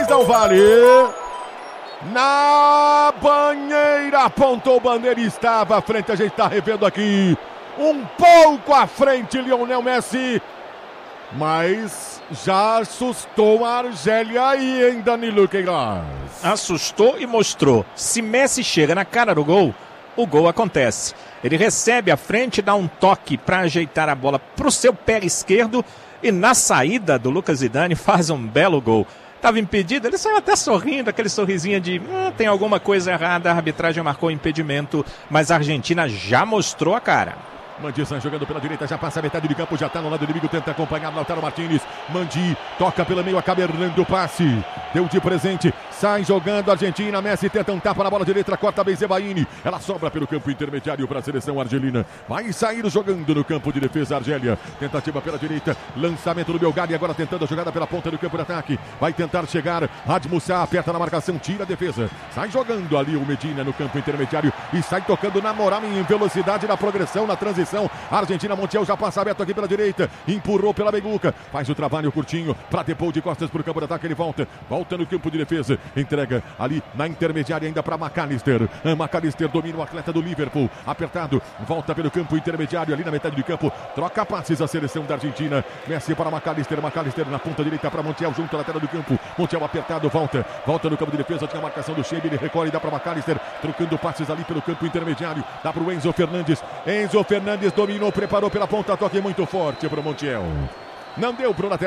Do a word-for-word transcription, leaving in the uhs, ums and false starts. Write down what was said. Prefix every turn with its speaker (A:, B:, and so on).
A: mas não vale. Na banheira, apontou o bandeira e estava à frente. A gente está revendo aqui. Um pouco à frente, Lionel Messi. Mas já assustou a Argélia aí, hein, Danilo Queiroz?
B: Assustou e mostrou. Se Messi chega na cara do gol, o gol acontece. Ele recebe à frente, dá um toque para ajeitar a bola para o seu pé esquerdo e na saída do Lucas Zidane faz um belo gol. Estava impedido, ele saiu até sorrindo, aquele sorrisinho de hum, tem alguma coisa errada, a arbitragem marcou impedimento, mas a Argentina já mostrou a cara.
A: Mandizan jogando pela direita, já passa a metade de campo, já está no lado inimigo, tenta acompanhar Lautaro Martínez. Mandi toca pelo meio, acaba errando o passe. Deu de presente, sai jogando a Argentina. Messi tenta um tapa na bola direita, corta Benzebaini. Ela sobra pelo campo intermediário para a seleção argelina. Vai sair jogando no campo de defesa Argélia. Tentativa pela direita, lançamento do Belgadi, agora tentando a jogada pela ponta do campo de ataque. Vai tentar chegar, Admussá aperta na marcação, tira a defesa. Sai jogando ali o Medina no campo intermediário e sai tocando na moral, em velocidade, na progressão, na transição. A Argentina, Montiel já passa aberto aqui pela direita, empurrou pela Beguca, faz o trabalho curtinho para depois de costas para o campo de ataque. Ele volta, volta no campo de defesa, entrega ali na intermediária ainda para McAllister. McAllister domina o atleta do Liverpool, apertado, volta pelo campo intermediário ali na metade do campo, troca passes a seleção da Argentina. Messi para McAllister, McAllister na ponta direita para Montiel, junto à lateral do campo. Montiel apertado, volta, volta no campo de defesa, tinha a marcação do Sheik, ele recolhe e dá para McAllister, trocando passes ali pelo campo intermediário, dá para o Enzo Fernandes. Enzo Fernandes dominou, preparou pela ponta, toque muito forte para o Montiel. Não deu para o lateral.